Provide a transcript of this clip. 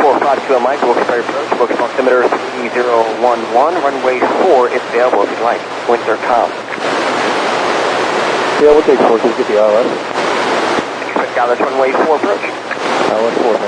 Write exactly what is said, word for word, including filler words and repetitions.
four five two Mike, Wilkes-Barre approach, Wilkes altimeter three zero one one, runway four is available if you'd like. Winds are calm. Yeah, we'll take four, just get the I L S. Expect Dallas runway four approach. I L S four.